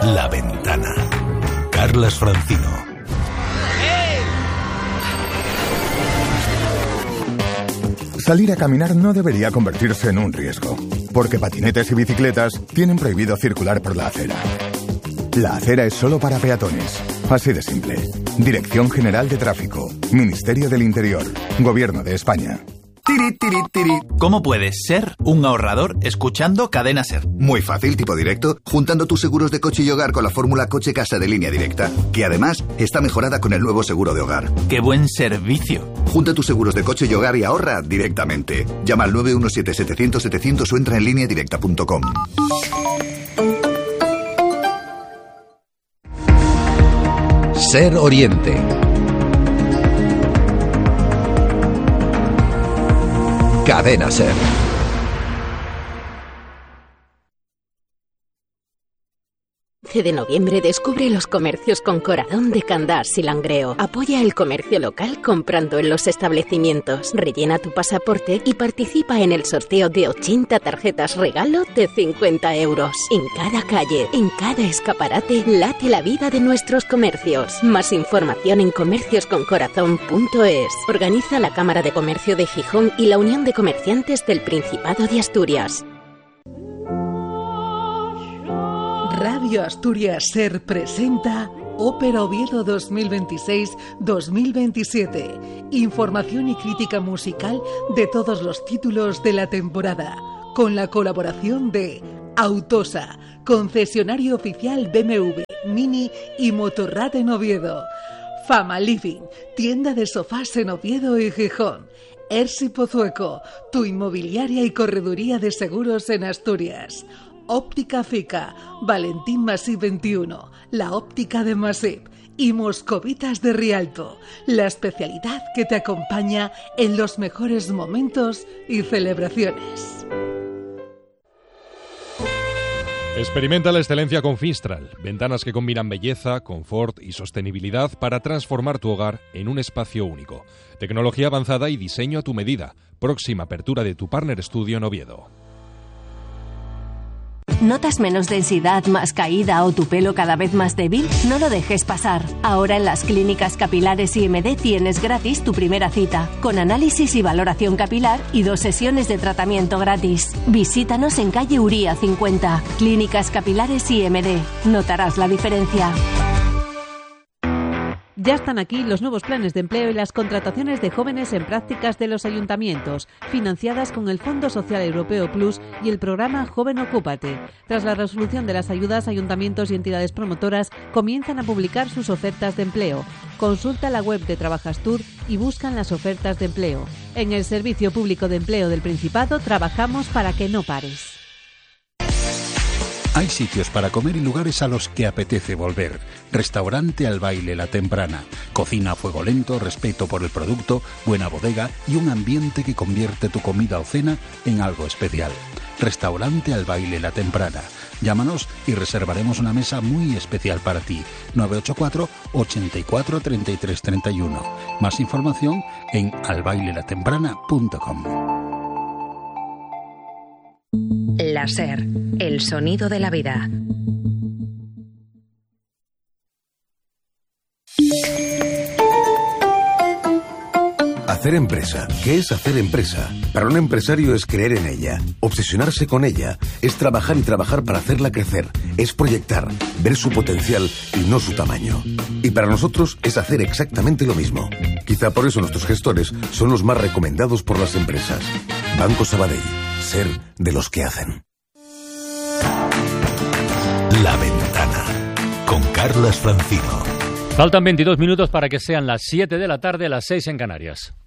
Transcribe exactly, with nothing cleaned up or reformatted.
La Ventana. Carlas Francino. Salir a caminar no debería convertirse en un riesgo, porque patinetes y bicicletas tienen prohibido circular por la acera. La acera es solo para peatones. Así de simple. Dirección General de Tráfico, Ministerio del Interior, Gobierno de España. Tiri, tiri, tiri. ¿Cómo puedes ser un ahorrador escuchando Cadena Ser? Muy fácil, tipo directo, juntando tus seguros de coche y hogar con la fórmula Coche-Casa de Línea Directa, que además está mejorada con el nuevo seguro de hogar. ¡Qué buen servicio! Junta tus seguros de coche y hogar y ahorra directamente. Llama al nueve uno siete, setecientos, setecientos o entra en línea directa punto com. Ser Oriente. Cadena Ser. quince de noviembre descubre los comercios con Corazón de Candás y Langreo. Apoya el comercio local comprando en los establecimientos. Rellena tu pasaporte y participa en el sorteo de ochenta tarjetas regalo de cincuenta euros. En cada calle, en cada escaparate, late la vida de nuestros comercios. Más información en comercios con corazón punto es. Organiza la Cámara de Comercio de Gijón y la Unión de Comerciantes del Principado de Asturias. Radio Asturias Ser presenta Ópera Oviedo dos mil veintiséis dos mil veintisiete. Información y crítica musical de todos los títulos de la temporada, con la colaboración de Autosa, concesionario oficial B M W, Mini y Motorrad en Oviedo. Fama Living, tienda de sofás en Oviedo y Gijón. Ersi Pozueco, tu inmobiliaria y correduría de seguros en Asturias. Óptica Fica, Valentín Masip veintiuno, la óptica de Masip, y Moscovitas de Rialto, la especialidad que te acompaña en los mejores momentos y celebraciones. Experimenta la excelencia con Fistral, ventanas que combinan belleza, confort y sostenibilidad para transformar tu hogar en un espacio único. Tecnología avanzada y diseño a tu medida. Próxima apertura de tu Partner Studio en Oviedo. ¿Notas menos densidad, más caída o tu pelo cada vez más débil? No lo dejes pasar. Ahora en las clínicas capilares I M D tienes gratis tu primera cita, con análisis y valoración capilar y dos sesiones de tratamiento gratis. Visítanos en calle Uría cincuenta, Clínicas Capilares I M D. Notarás la diferencia. Ya están aquí los nuevos planes de empleo y las contrataciones de jóvenes en prácticas de los ayuntamientos, financiadas con el Fondo Social Europeo Plus y el programa Joven Ocúpate. Tras la resolución de las ayudas, ayuntamientos y entidades promotoras comienzan a publicar sus ofertas de empleo. Consulta la web de Trabajastur y buscan las ofertas de empleo. En el Servicio Público de Empleo del Principado trabajamos para que no pares. Hay sitios para comer y lugares a los que apetece volver. Restaurante Al Baile La Temprana. Cocina a fuego lento, respeto por el producto, buena bodega y un ambiente que convierte tu comida o cena en algo especial. Restaurante Al Baile La Temprana. Llámanos y reservaremos una mesa muy especial para ti. nueve ocho cuatro, ochenta y cuatro, treinta y tres, treinta y uno. Más información en al baile la temprana punto com. La Ser, el sonido de la vida. Hacer empresa. ¿Qué es hacer empresa? Para un empresario es creer en ella, obsesionarse con ella, es trabajar y trabajar para hacerla crecer, es proyectar, ver su potencial y no su tamaño. Y para nosotros es hacer exactamente lo mismo. Quizá por eso nuestros gestores son los más recomendados por las empresas. Banco Sabadell. Ser de los que hacen. La Ventana, con Carlas Francino. Faltan veintidós minutos para que sean las siete de la tarde, las seis en Canarias.